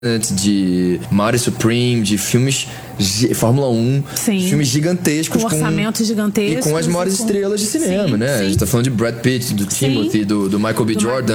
de Mario Supreme, de filmes Fórmula 1, Sim. filmes gigantescos, com orçamentos gigantescos e com as maiores estrelas de cinema, né? A gente tá falando de Brad Pitt, do Timothy, do Michael B. Jordan,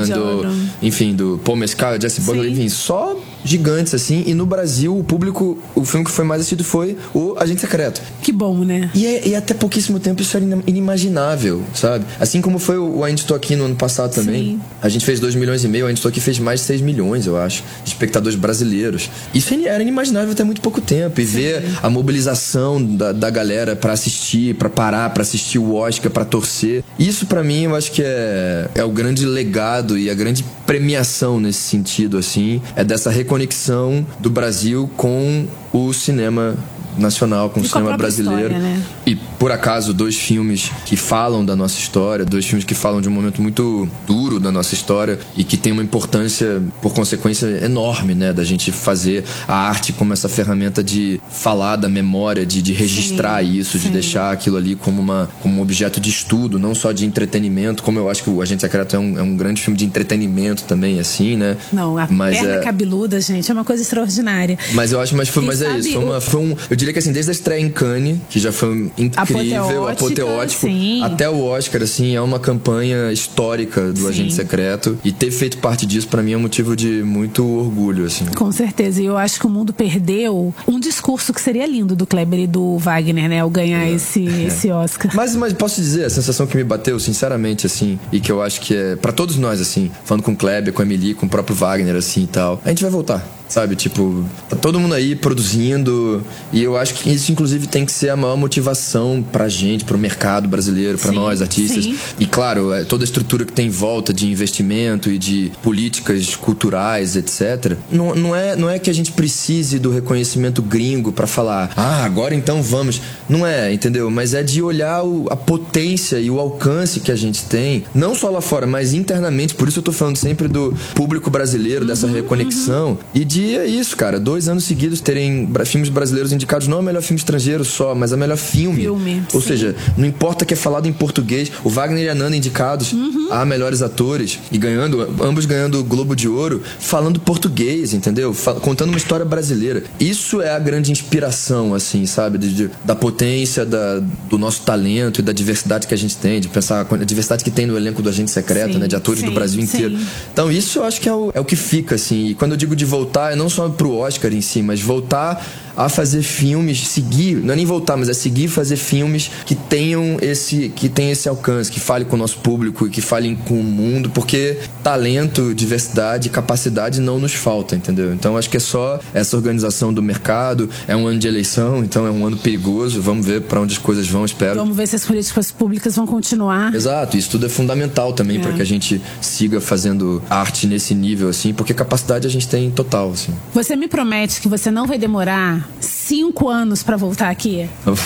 do Paul Mescal, Jesse Buckley, enfim, só gigantes, assim. E no Brasil, o filme que foi mais assistido foi o Agente Secreto. Que bom, né? E até pouquíssimo tempo isso era inimaginável, sabe? Assim como foi o Ainda Estou Aqui no ano passado também. Sim. A gente fez 2,5 milhões, o Ainda Estou Aqui fez mais de 6 milhões, eu acho, de espectadores brasileiros. Isso era inimaginável até muito pouco tempo. E ver a mobilização da galera pra assistir, pra parar, pra assistir o Oscar, pra torcer. Isso pra mim eu acho que é o grande legado e a grande premiação nesse sentido, assim, é dessa reconexão do Brasil com o cinema nacional, com o cinema brasileiro. História, né? E, por acaso, 2 filmes que falam da nossa história, 2 filmes que falam de um momento muito duro da nossa história e que tem uma importância, por consequência, enorme, né? Da gente fazer a arte como essa ferramenta de falar da memória, de registrar isso, de deixar aquilo ali como um objeto de estudo, não só de entretenimento, como eu acho que o Agente Secreto é um grande filme de entretenimento também, assim, né? Não, a perna cabeluda, gente, é uma coisa extraordinária. Mas eu acho, é isso, eu diria que assim, desde a estreia em Cannes, que já foi incrível, apoteótico, até o Oscar, assim, é uma campanha histórica do Agente Secreto. E ter feito parte disso, pra mim, é um motivo de muito orgulho, assim. Com certeza. E eu acho que o mundo perdeu um discurso que seria lindo do Kleber e do Wagner, né? Ao ganhar esse Oscar. Mas posso dizer, a sensação que me bateu, sinceramente, assim, e que eu acho que é pra todos nós, assim, falando com o Kleber, com a Emily, com o próprio Wagner, assim, e tal, a gente vai voltar. Sabe, tipo, tá todo mundo aí produzindo. E eu acho que isso, inclusive, tem que ser a maior motivação pra gente, pro mercado brasileiro, pra nós, artistas. E, claro, toda a estrutura que tem em volta de investimento e de políticas culturais, etc. Não é que a gente precise do reconhecimento gringo pra falar, agora então vamos. Não é, entendeu? Mas é de olhar a potência e o alcance que a gente tem, não só lá fora, mas internamente. Por isso eu tô falando sempre do público brasileiro, dessa reconexão. E é isso, cara. 2 anos seguidos terem filmes brasileiros indicados, não é o melhor filme estrangeiro só, mas é o melhor filme. Ou seja, não importa que é falado em português. O Wagner e a Nanda indicados a melhores atores e ambos ganhando o Globo de Ouro, falando português, entendeu? Contando uma história brasileira. Isso é a grande inspiração, assim, sabe? Da potência do nosso talento e da diversidade que a gente tem, de pensar a diversidade que tem no elenco do Agente Secreto, né? De atores do Brasil inteiro. Então isso eu acho que é o que fica, assim. E quando eu digo de voltar, é não só pro Oscar em si, mas voltar a fazer filmes, seguir, não é nem voltar, mas é seguir fazer filmes que tenham esse alcance, que falem com o nosso público e que falem com o mundo, porque talento, diversidade, capacidade não nos falta, entendeu? Então acho que é só essa organização do mercado, é um ano de eleição, então é um ano perigoso, vamos ver pra onde as coisas vão, espero. Vamos ver se as políticas públicas vão continuar. Exato, isso tudo é fundamental também pra que a gente siga fazendo arte nesse nível, assim, porque capacidade a gente tem total, assim. Você me promete que você não vai demorar 5 anos pra voltar aqui? Eu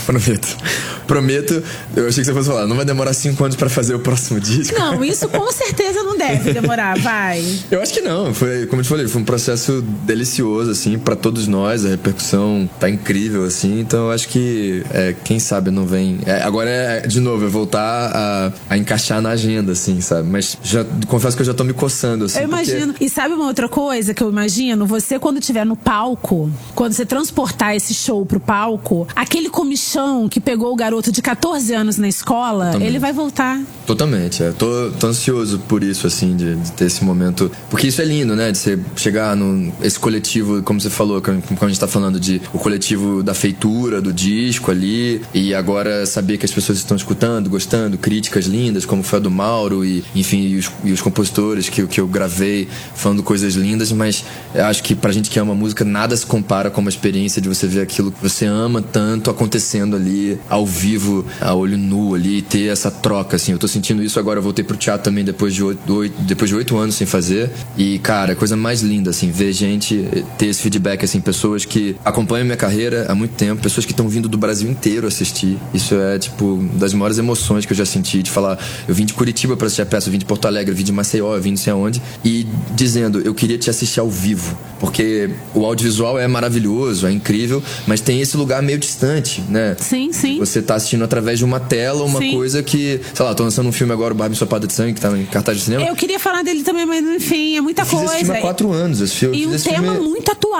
prometo. Eu achei que você fosse falar, não vai demorar 5 anos pra fazer o próximo disco? Não, isso com certeza não deve demorar, vai. Eu acho que não, foi, como eu te falei, foi um processo delicioso, assim, pra todos nós, a repercussão tá incrível, assim, então eu acho que, quem sabe não vem... agora de novo, voltar a encaixar na agenda, assim, sabe? Mas confesso que eu já tô me coçando, assim. Eu imagino. E sabe uma outra coisa que eu imagino? Você, quando estiver no palco, quando você transportar esse show pro palco, aquele comichão que pegou o garoto de 14 anos na escola, totalmente. Ele vai voltar. Totalmente, tô ansioso por isso, assim, de ter esse momento, porque isso é lindo, né, de você chegar esse coletivo, como você falou, quando a gente tá falando o coletivo da feitura, do disco ali, e agora saber que as pessoas estão escutando, gostando, críticas lindas, como foi a do Mauro, e enfim, e os compositores que eu gravei falando coisas lindas, mas eu acho que pra gente que ama música, nada se compara com uma experiência de você ver aquilo que você ama tanto acontecendo ali, ao vivo, a olho nu ali, e ter essa troca, assim. Eu tô sentindo isso agora, eu voltei pro teatro também depois de 8 anos sem fazer, e, cara, a coisa mais linda, assim, ver gente ter esse feedback, assim, pessoas que acompanham minha carreira há muito tempo, pessoas que estão vindo do Brasil inteiro assistir. Isso é, tipo, das maiores emoções que eu já senti, de falar, eu vim de Curitiba pra assistir a peça, eu vim de Porto Alegre, eu vim de Maceió, eu vim não sei aonde, e dizendo, eu queria te assistir ao vivo, porque o audiovisual é maravilhoso, é incrível, mas tem esse lugar meio distante, né? Sim, sim. Você tá assistindo através de uma tela, uma coisa que, sei lá, tô lançando um filme agora, o Barbie Ensopada de Sangue, que tá em cartaz de cinema. Eu queria falar dele também, mas enfim, é muita coisa. Esse filme há 4 anos, esse filme. E um tema muito atual.